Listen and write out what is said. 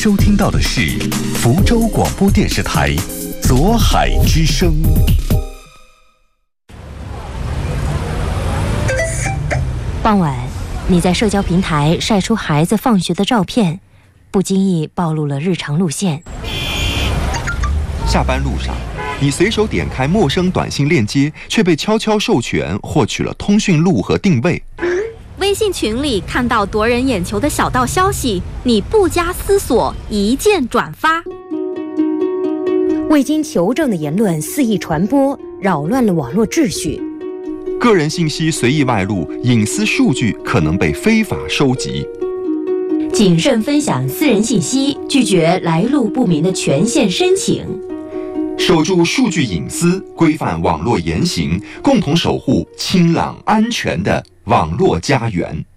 收听到的是福州广播电视台左海之声。 傍晚，你在社交平台晒出孩子放学的照片，不经意暴露了日常路线。 下班路上，你随手点开陌生短信链接，却被悄悄授权获取了通讯录和定位。 微信群里看到夺人眼球的小道消息，你不加思索一键转发。 未经求证的言论肆意传播，扰乱了网络秩序。 个人信息随意外露，隐私数据可能被非法收集。 谨慎分享私人信息，拒绝来路不明的权限申请。 守住数据隐私，规范网络言行，共同守护清朗安全的网络家园。